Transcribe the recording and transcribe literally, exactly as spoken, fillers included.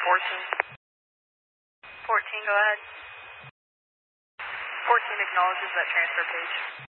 fourteen. fourteen, go ahead. fourteen acknowledges that transfer page.